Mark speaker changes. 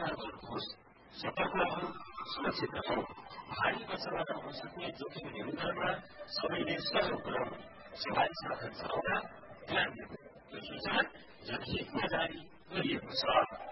Speaker 1: व्यवहार गर्नुहोस्। सतर्क रहनु, सुरक्षित रहनु। भारी वर्षाबाट हुन सक्ने जोखिम नियन्त्रणमा सबैले सहयोग गराउनु, सवारी साधन चलाउँदा ध्यान दिनु। यो सूचना जनहितमा जारी गरिएको छ।